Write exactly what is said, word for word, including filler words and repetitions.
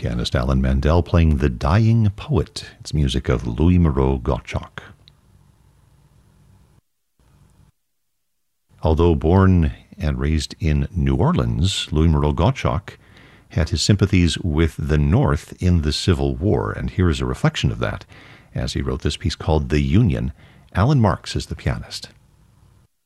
pianist Alan Mandel playing The Dying Poet. It's music of Louis Moreau Gottschalk. Although born and raised in New Orleans, Louis Moreau Gottschalk had his sympathies with the North in the Civil War, and here is a reflection of that as he wrote this piece called The Union. Alan Marks is the pianist.